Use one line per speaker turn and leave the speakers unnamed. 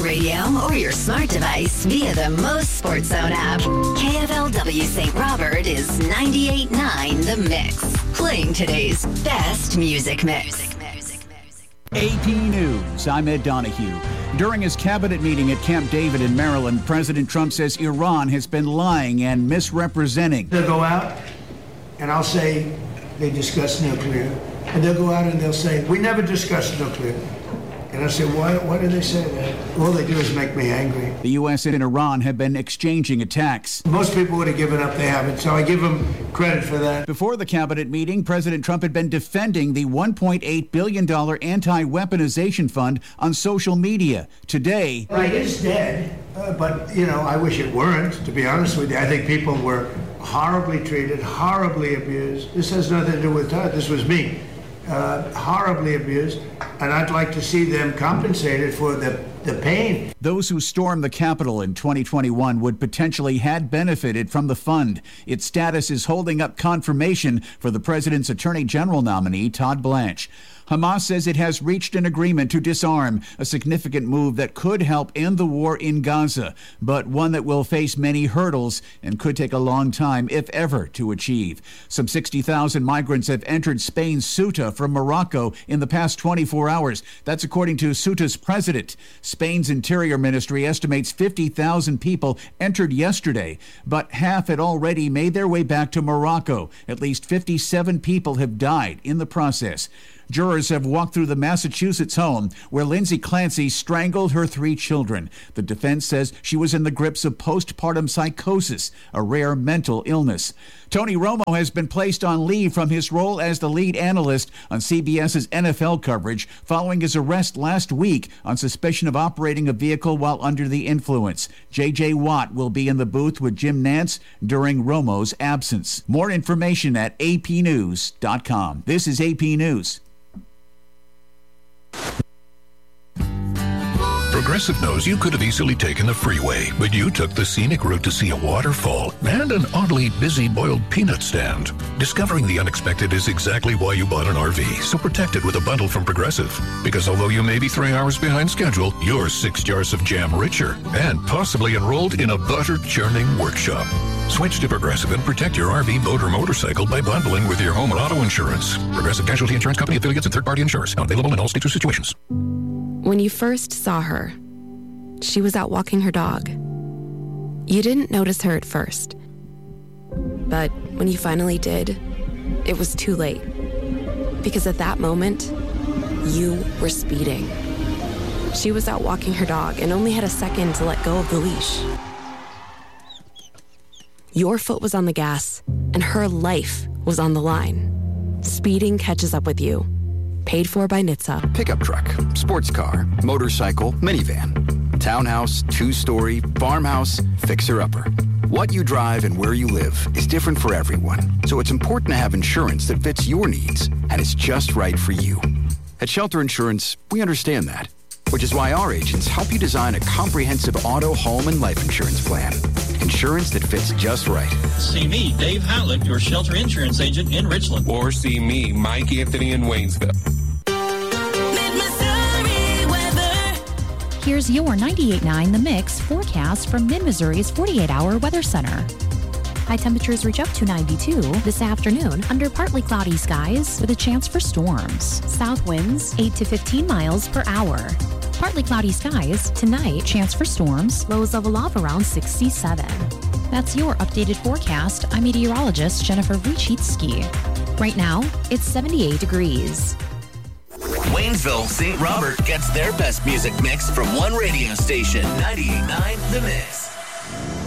radio or your smart device via the Most Sports Zone app. KFLW St. Robert is 98.9 The Mix. Playing today's best music mix.
AP News, I'm Ed Donahue. During his cabinet meeting at Camp David in Maryland, President Trump says Iran has been lying and misrepresenting.
They'll go out and I'll say they discussed nuclear. And they'll go out and they'll say, we never discussed nuclear. And I say, why do they say that? All they do is make me angry.
The U.S. and Iran have been exchanging attacks.
Most people would have given up, they haven't, so I give them credit for that.
Before the cabinet meeting, President Trump had been defending the $1.8 billion anti-weaponization fund on social media. Today,
it is dead, but, I wish it weren't, to be honest with you. I think people were horribly treated, horribly abused. This has nothing to do with Todd. This was me. Horribly abused, and I'd like to see them compensated for the pain.
Those who stormed the Capitol in 2021 would potentially had benefited from the fund. Its status is holding up confirmation for the president's attorney general nominee, Todd Blanche. Hamas says it has reached an agreement to disarm, a significant move that could help end the war in Gaza, but one that will face many hurdles and could take a long time, if ever, to achieve. Some 60,000 migrants have entered Spain's Ceuta from Morocco in the past 24 hours. That's according to Ceuta's president. Spain's Interior Ministry estimates 50,000 people entered yesterday, but half had already made their way back to Morocco. At least 57 people have died in the process. Jurors have walked through the Massachusetts home where Lindsay Clancy strangled her 3 children. The defense says she was in the grips of postpartum psychosis, a rare mental illness. Tony Romo has been placed on leave from his role as the lead analyst on CBS's NFL coverage following his arrest last week on suspicion of operating a vehicle while under the influence. J.J. Watt will be in the booth with Jim Nantz during Romo's absence. More information at apnews.com. This is AP News.
Progressive knows you could have easily taken the freeway, but you took the scenic route to see a waterfall and an oddly busy boiled peanut stand. Discovering the unexpected is exactly why you bought an RV, so protect it with a bundle from Progressive. Because although you may be 3 hours behind schedule, you're 6 jars of jam richer and possibly enrolled in a butter-churning workshop. Switch to Progressive and protect your RV, boat, or motorcycle by bundling with your home and auto insurance. Progressive Casualty Insurance Company, affiliates, and third-party insurers. Not available in all states or situations.
When you first saw her, she was out walking her dog. You didn't notice her at first. But when you finally did, it was too late. Because at that moment, you were speeding. She was out walking her dog and only had a second to let go of the leash. Your foot was on the gas, and her life was on the line. Speeding catches up with you. Paid for by NHTSA.
Pickup truck, sports car, motorcycle, minivan, townhouse, 2-story, farmhouse, fixer-upper. What you drive and where you live is different for everyone, so it's important to have insurance that fits your needs and is just right for you. At Shelter Insurance, we understand that, which is why our agents help you design a comprehensive auto, home, and life insurance plan. Insurance that fits just right.
See me, Dave Howlett, your Shelter Insurance agent in Richland.
Or see me, Mike Anthony in Waynesville.
Here's your 98.9 The Mix forecast from Mid-Missouri's 48-hour weather center. High temperatures reach up to 92 this afternoon under partly cloudy skies with a chance for storms. South winds 8 to 15 miles per hour. Partly cloudy skies tonight, chance for storms, lows level of around 67. That's your updated forecast. I'm meteorologist Jennifer Wojcicki. Right now, it's 78 degrees.
Waynesville, St. Robert gets their best music mix from one radio station, 98.9 The Mix.